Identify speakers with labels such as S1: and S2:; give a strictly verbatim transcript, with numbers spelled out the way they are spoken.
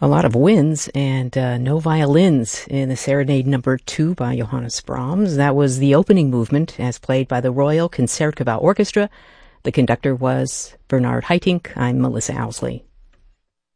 S1: A lot of winds and uh, no violins in the Serenade Number Two by Johannes Brahms. That was the opening movement as played by the Royal Concertgebouw Orchestra. The conductor was Bernard Haitink. I'm Melissa Owsley.